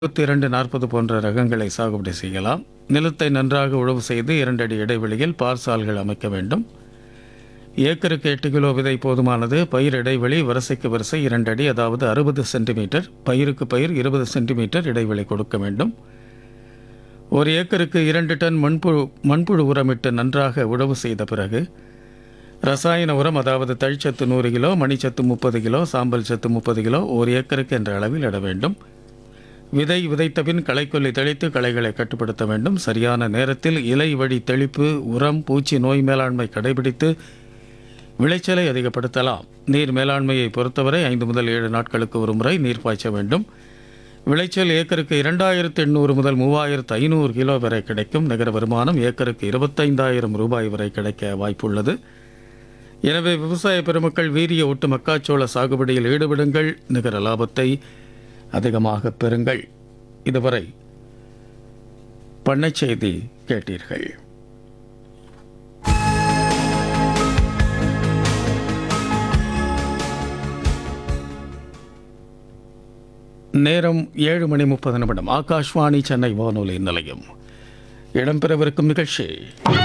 2240 போன்ற ரகங்களை சாகுபடி செய்யலாம். நிலத்தை நன்றாக உழவு செய்து 2 அடி இடைவெளியில் பார்சால்கள் அமைக்க வேண்டும். ஏக்கருக்கு 8 கிலோ விதை போதுமானது. பயிர் இடைவெளி வரிசைக்கு வரிசை 2 அடி, அதாவது 60 சென்டிமீட்டர். பயிருக்கு பயிர் 20 சென்டிமீட்டர் இடைவெளி கொடுக்க வேண்டும். ஒரு ஏக்கருக்கு 2 டன் மண்புழு உரமிட்டு நன்றாக உழவு செய்த பிறகு ரசாயன உரம், அதாவது தழிச்சத்து 100 கிலோ, மணிச்சத்து 30 கிலோ, சாம்பல் சத்து 30 கிலோ ஒரு ஏக்கருக்கு என்ற அளவில் இட வேண்டும். விதைத்த பின் களைக்கொல்லி தெளித்து களைகளை கட்டுப்படுத்த வேண்டும். சரியான நேரத்தில் இலை வழி தெளிப்பு, உரம், பூச்சி நோய் மேலாண்மை கடைபிடித்து விளைச்சலை அதிகப்படுத்தலாம். நீர் மேலாண்மையை பொறுத்தவரை 5 முதல் 7 நாட்களுக்கு ஒரு முறை நீர் பாய்ச்ச வேண்டும். விளைச்சல் ஏக்கருக்கு 2800 முதல் 3500 கிலோ வரை கிடைக்கும். நிகர வருமானம் ஏக்கருக்கு 25,000 ரூபாய் வரை கிடைக்க வாய்ப்புள்ளது. எனவே விவசாய பெருமக்கள் வீரிய ஊட்டு மக்காச்சோள சாகுபடியில் ஈடுபடுங்கள். நிகர லாபத்தை அதிகமாக பெறுங்கள். இதுவரை பண்ணைச் செய்தி கேட்டீர்கள். நேரம் 7:30. ஆகாஷ்வாணி சென்னை வானொலி நிலையம். இடம்பெறவிருக்கும் நிகழ்ச்சி